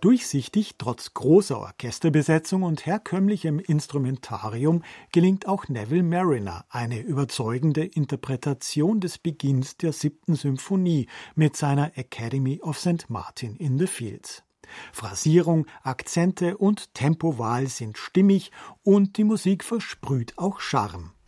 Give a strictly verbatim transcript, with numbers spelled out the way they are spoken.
Durchsichtig, trotz großer Orchesterbesetzung und herkömmlichem Instrumentarium, gelingt auch Neville Marriner eine überzeugende Interpretation des Beginns der siebten Symphonie mit seiner Academy of Saint Martin in the Fields. Phrasierung, Akzente und Tempowahl sind stimmig und die Musik versprüht auch Charme.